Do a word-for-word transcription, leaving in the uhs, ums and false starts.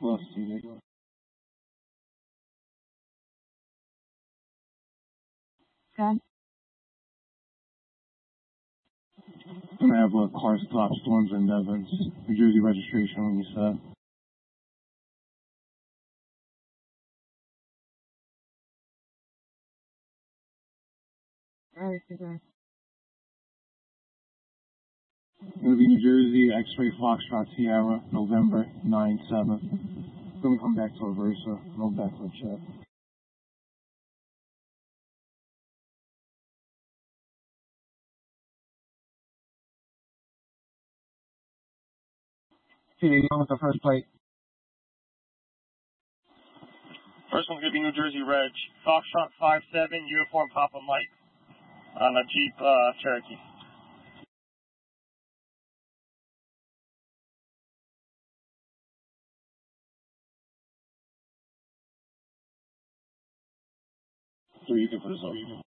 Let's see, they go. Okay. I have a car stop Storms and Devons, New Jersey registration when you set. Alright, okay. Gonna be New Jersey, X-Ray Foxtrot Sierra, November nine seven. Gonna come back to Aversa, no backlit check. See, they know with the first plate. First one's gonna be New Jersey Reg, Foxtrot five seven, Uniform Papa Mike, on a Jeep uh, Cherokee. So you can put this up.